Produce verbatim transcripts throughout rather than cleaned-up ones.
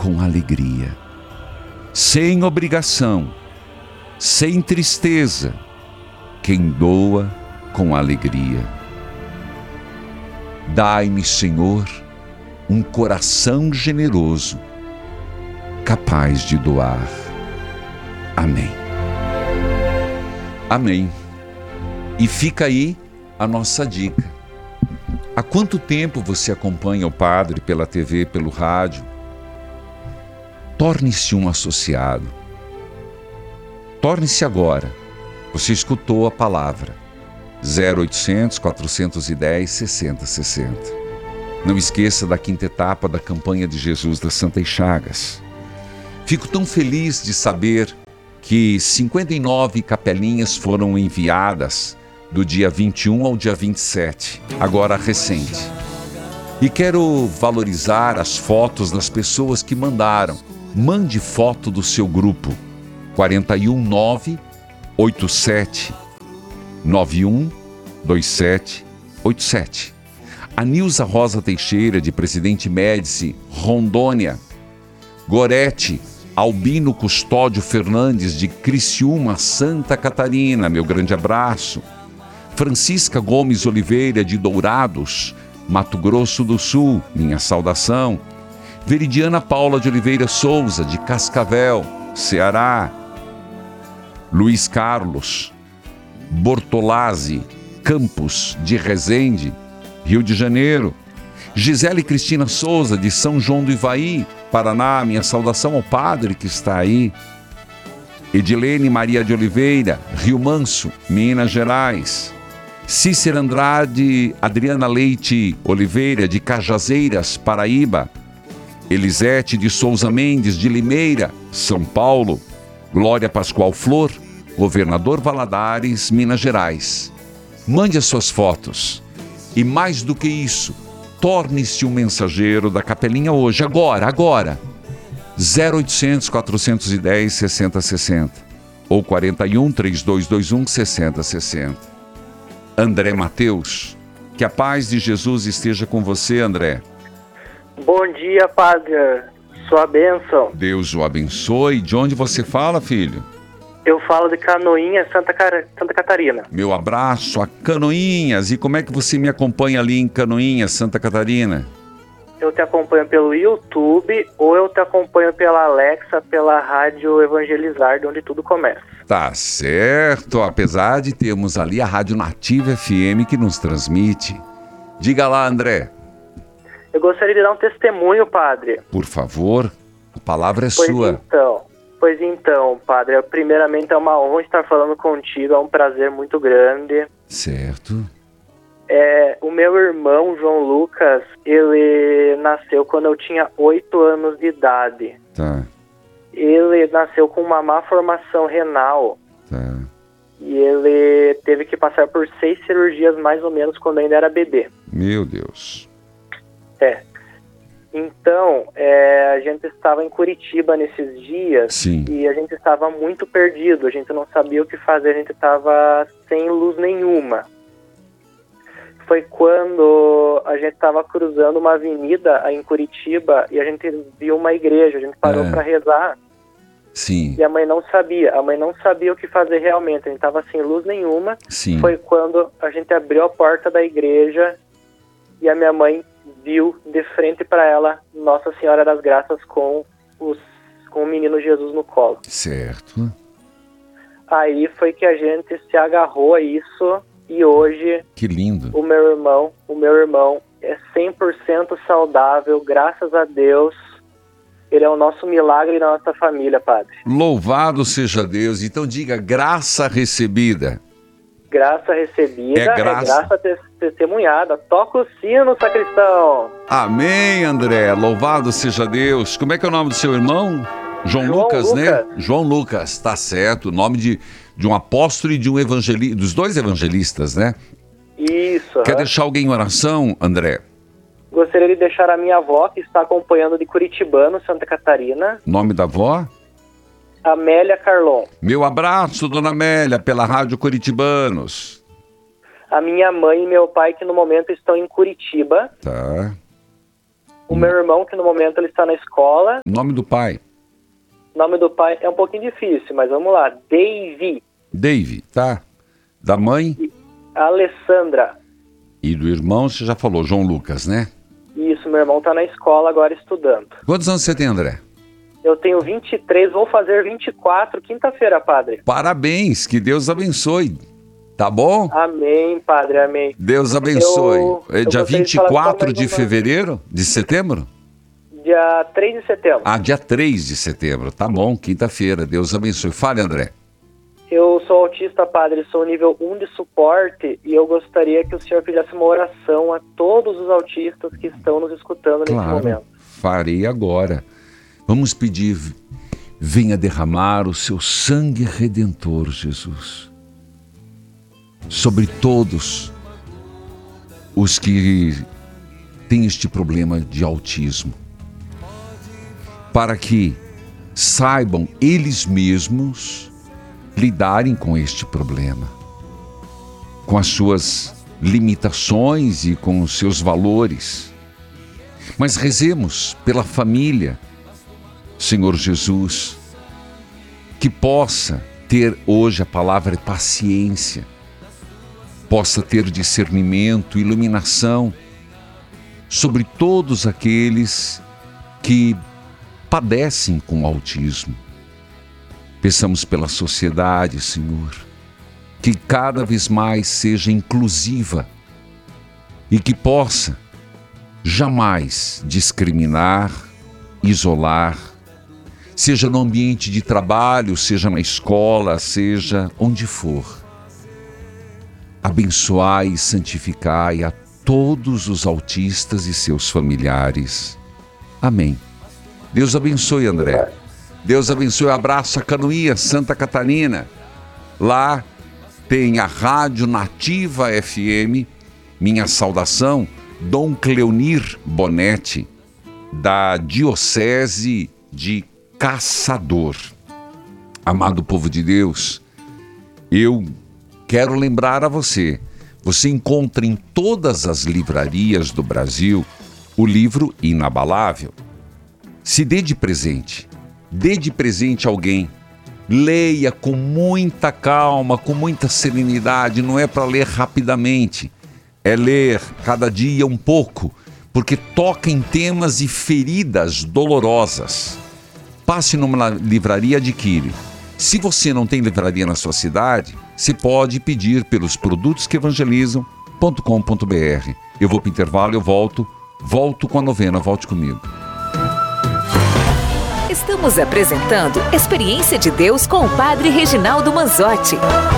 com alegria, sem obrigação, sem tristeza, quem doa com alegria. Dai-me, Senhor, um coração generoso, capaz de doar. Amém. Amém. E fica aí a nossa dica. Há quanto tempo você acompanha o Padre pela T V, pelo rádio? Torne-se um associado. Torne-se agora. Você escutou a palavra. zero oitocentos, quatrocentos e dez, sessenta sessenta. Não esqueça da quinta etapa da campanha de Jesus das Santas Chagas. Fico tão feliz de saber que cinquenta e nove capelinhas foram enviadas do dia vinte e um ao dia vinte e sete, agora recente. E quero valorizar as fotos das pessoas que mandaram. Mande foto do seu grupo. quatro um nove, oito sete nove um, dois sete oito sete. A Nilza Rosa Teixeira, de Presidente Médici, Rondônia. Gorete Albino Custódio Fernandes, de Criciúma, Santa Catarina, meu grande abraço. Francisca Gomes Oliveira, de Dourados, Mato Grosso do Sul, minha saudação. Veridiana Paula de Oliveira Souza, de Cascavel, Ceará. Luiz Carlos Bortolazzi Campos, de Resende, Rio de Janeiro. Gisele Cristina Souza, de São João do Ivaí, Paraná, minha saudação ao Padre que está aí. Edilene Maria de Oliveira, Rio Manso, Minas Gerais. Cícera Andrade Adriana Leite Oliveira, de Cajazeiras, Paraíba. Elisete de Souza Mendes, de Limeira, São Paulo. Glória Pascoal Flor, Governador Valadares, Minas Gerais. Mande as suas fotos. E mais do que isso, torne-se um mensageiro da Capelinha hoje, agora, agora. zero oitocentos, quatrocentos e dez, sessenta sessenta ou quarenta e um, trinta e dois vinte e um, sessenta sessenta. André Mateus, que a paz de Jesus esteja com você, André. Bom dia, Padre. Sua bênção. Deus o abençoe. De onde você fala, filho? Eu falo de Canoinhas, Santa, Car... Santa Catarina. Meu abraço a Canoinhas. E como é que você me acompanha ali em Canoinhas, Santa Catarina? Eu te acompanho pelo YouTube ou eu te acompanho pela Alexa, pela Rádio Evangelizar, de onde tudo começa. Tá certo, apesar de termos ali a Rádio Nativa F M que nos transmite. Diga lá, André. Eu gostaria de dar um testemunho, Padre. Por favor, a palavra é pois sua. Então, pois então, Padre, primeiramente é uma honra estar falando contigo, é um prazer muito grande. Certo. É, o meu irmão, João Lucas, ele nasceu quando eu tinha oito anos de idade. Tá. Ele nasceu com uma má formação renal. Tá. E ele teve que passar por seis cirurgias mais ou menos quando ainda era bebê. Meu Deus. É. Então, é, a gente estava em Curitiba nesses dias. Sim. E a gente estava muito perdido. A gente não sabia o que fazer, a gente estava sem luz nenhuma. Foi quando a gente estava cruzando uma avenida aí em Curitiba e a gente viu uma igreja, a gente parou É. para rezar. Sim. E a mãe não sabia, a mãe não sabia o que fazer realmente, a gente estava sem luz nenhuma. Sim. Foi quando a gente abriu a porta da igreja e a minha mãe viu de frente para ela Nossa Senhora das Graças com, os, com o menino Jesus no colo. Certo. Aí foi que a gente se agarrou a isso. E hoje, Que lindo. o meu irmão, o meu irmão é cem por cento saudável, graças a Deus. Ele é o nosso milagre da nossa família, Padre. Louvado seja Deus. Então diga, graça recebida. Graça recebida, É graça. é graça te- testemunhada. Toca o sino, sacristão. Amém, André. Louvado seja Deus. Como é que é o nome do seu irmão? João, João Lucas, Lucas. né? João Lucas, tá certo. O nome de, de um apóstolo e de um evangelista, dos dois evangelistas, né? Isso. Quer aham. deixar alguém em oração, André? Gostaria de deixar a minha avó, que está acompanhando de Curitibano, Santa Catarina, Nome da avó? Amélia Carlon. Meu abraço, dona Amélia, pela Rádio Curitibanos. A minha mãe e meu pai, que no momento estão em Curitiba. Tá. O hum. meu irmão, que no momento ele está na escola. Nome do pai? Nome do pai é um pouquinho difícil, mas vamos lá. Dave. Dave, tá. Da mãe? Alessandra. E do irmão, você já falou, João Lucas, né? Isso, meu irmão está na escola agora estudando. Quantos anos você tem, André? Eu tenho vinte e três, vou fazer vinte e quatro, quinta-feira, padre. Parabéns, que Deus abençoe. Tá bom? Amém, padre, amém. Deus abençoe. Eu, é eu dia vinte e quatro de, de fevereiro? De setembro? Dia três de setembro. Ah, dia três de setembro. Tá bom, quinta-feira. Deus abençoe. Fale, André. Eu sou autista, padre, sou nível um de suporte e eu gostaria que o senhor fizesse uma oração a todos os autistas que estão nos escutando claro, nesse momento. Farei agora. Vamos pedir, venha derramar o seu sangue redentor, Jesus, sobre todos os que têm este problema de autismo, para que saibam eles mesmos lidarem com este problema, com as suas limitações e com os seus valores. Mas rezemos pela família, Senhor Jesus, que possa ter hoje a palavra paciência, possa ter discernimento, iluminação sobre todos aqueles que padecem com autismo. Peçamos pela sociedade, Senhor, que cada vez mais seja inclusiva e que possa jamais discriminar, isolar, seja no ambiente de trabalho, seja na escola, seja onde for. Abençoai e santificai a todos os autistas e seus familiares. Amém. Deus abençoe, André. Deus abençoe. Abraço a Canoinhas, Santa Catarina. Lá tem a Rádio Nativa F M. Minha saudação, Dom Cleonir Bonetti, da Diocese de Caçador. Amado povo de Deus, eu quero lembrar a você, você encontra em todas as livrarias do Brasil o livro Inabalável. Se dê de presente, dê de presente a alguém, leia com muita calma, com muita serenidade, não é para ler rapidamente, é ler cada dia um pouco, porque toca em temas e feridas dolorosas. Passe numa livraria e adquire. Se você não tem livraria na sua cidade, você pode pedir pelos produtos que evangelizam ponto com ponto b r. Eu vou para o intervalo, eu volto, volto com a novena, volte comigo. Estamos apresentando Experiência de Deus com o Padre Reginaldo Manzotti.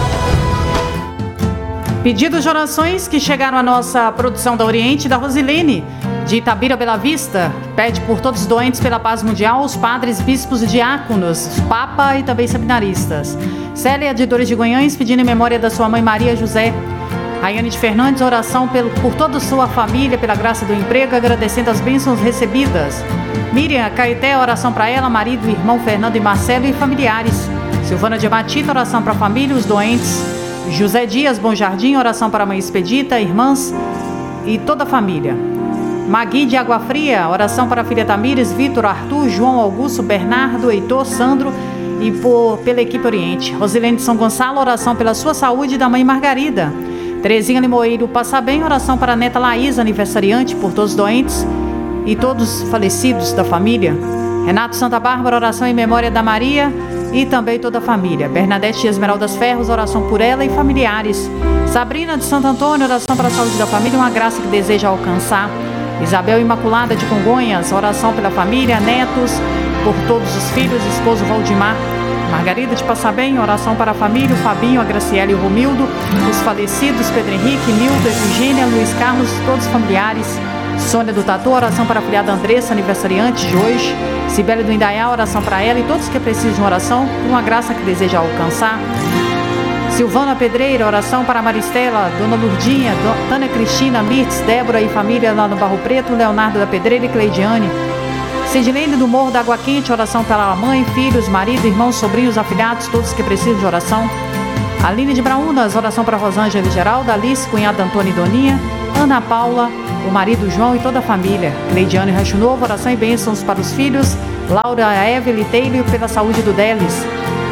Pedidos de orações que chegaram à nossa produção da Oriente, da Rosilene, de Itabira Bela Vista. Pede por todos os doentes pela paz mundial, os padres, bispos e diáconos, Papa e também seminaristas. Célia de Dores de Guanhães, pedindo em memória da sua mãe Maria José. Raiane de Fernandes, oração pelo, por toda a sua família, pela graça do emprego, agradecendo as bênçãos recebidas. Miriam Caeté, oração para ela, marido, irmão Fernando e Marcelo e familiares. Silvana de Matita, oração para a família e os doentes. José Dias, Bom Jardim, oração para a mãe Expedita, irmãs e toda a família. Magui de Água Fria, oração para a filha Tamires, Vitor, Arthur, João Augusto, Bernardo, Heitor, Sandro e por, pela equipe Oriente. Rosilene de São Gonçalo, oração pela sua saúde e da mãe Margarida. Terezinha Limoeiro, passa bem, oração para a neta Laís, aniversariante, por todos os doentes e todos os falecidos da família. Renato Santa Bárbara, oração em memória da Maria e também toda a família. Bernadette Esmeraldas Ferros, oração por ela e familiares. Sabrina de Santo Antônio, oração para a saúde da família, uma graça que deseja alcançar. Isabel Imaculada de Congonhas, oração pela família, netos, por todos os filhos, esposo Valdemar. Margarida de Passabem, oração para a família, o Fabinho, a Graciela e o Romildo, os falecidos, Pedro Henrique, Mildo, Efigênia, Luiz Carlos, todos os familiares. Sônia do Tatu, oração para a filhada Andressa, aniversariante de hoje. Cibele do Indaiá, oração para ela e todos que precisam de uma oração, por uma graça que deseja alcançar. Silvana Pedreira, oração para a Maristela, Dona Lurdinha, Dona Tânia Cristina, Mirtz, Débora e família lá no Barro Preto, Leonardo da Pedreira e Cleidiane. Sidilene do Morro da Água Quente, oração pela mãe, filhos, marido, irmãos, sobrinhos, afilhados, todos que precisam de oração. Aline de Braunas, oração para Rosângela e Geralda, Alice, cunhada Antônia e Doninha, Ana Paula, o marido João e toda a família. Cleidiano e Rancho Novo, oração e bênçãos para os filhos, Laura, Evelyn, Taylor, pela saúde do Delis.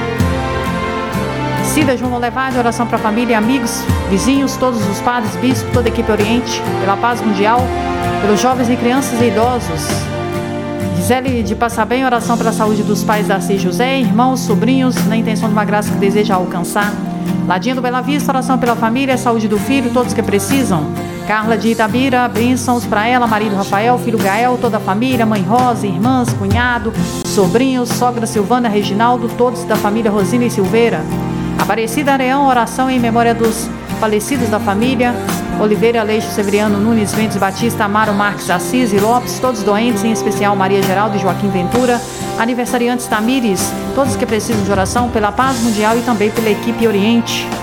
Cida João Levade, oração para a família, amigos, vizinhos, todos os padres, bispos, toda a equipe Oriente, pela paz mundial, pelos jovens e crianças e idosos. Gisele de Passabem, oração pela saúde dos pais Darcy e José, irmãos, sobrinhos, na intenção de uma graça que deseja alcançar. Ladinha do Bela Vista, oração pela família, saúde do filho, todos que precisam. Carla de Itabira, bênçãos para ela, marido Rafael, filho Gael, toda a família, mãe Rosa, irmãs, cunhado, sobrinhos, sogra Silvana, Reginaldo, todos da família Rosina e Silveira. Aparecida Areão, oração em memória dos falecidos da família, Oliveira, Aleixo, Severiano, Nunes, Mendes, Batista, Amaro, Marques, Assis e Lopes, todos doentes, em especial Maria Geraldo e Joaquim Ventura, aniversariantes Tamires, todos que precisam de oração pela paz mundial e também pela equipe Oriente.